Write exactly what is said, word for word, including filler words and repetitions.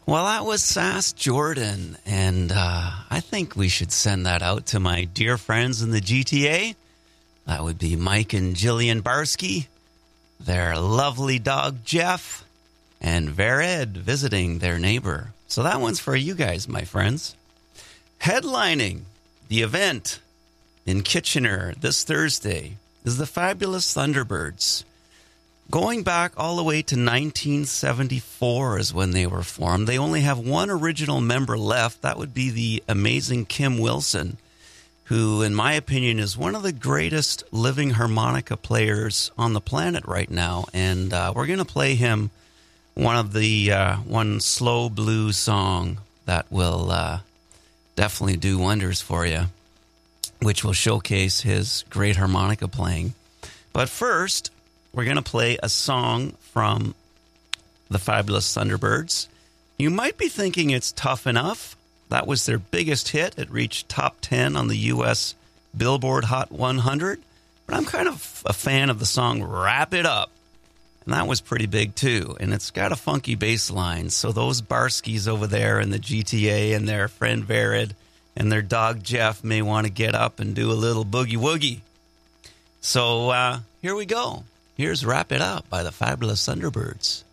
Well, that was Sass Jordan, and uh, I think we should send that out to my dear friends in the G T A. That would be Mike and Jillian Barsky, their lovely dog Jeff, and Vered visiting their neighbor. So that one's for you guys, my friends. Headlining the event in Kitchener this Thursday is the Fabulous Thunderbirds. Going back all the way to nineteen seventy-four is when they were formed. They only have one original member left. That would be the amazing Kim Wilson, who, in my opinion, is one of the greatest living harmonica players on the planet right now. And uh, we're going to play him one of the uh, one slow blues song that will uh, definitely do wonders for you, which will showcase his great harmonica playing. But first, we're going to play a song from the Fabulous Thunderbirds. You might be thinking it's Tough Enough. That was their biggest hit. It reached top ten on the U S Billboard Hot one hundred. But I'm kind of a fan of the song Wrap It Up. And that was pretty big, too. And it's got a funky bass line. So those Barskys over there in the G T A and their friend Vered and their dog Jeff may want to get up and do a little boogie-woogie. So uh, here we go. Here's Wrap It Up by the Fabulous Thunderbirds.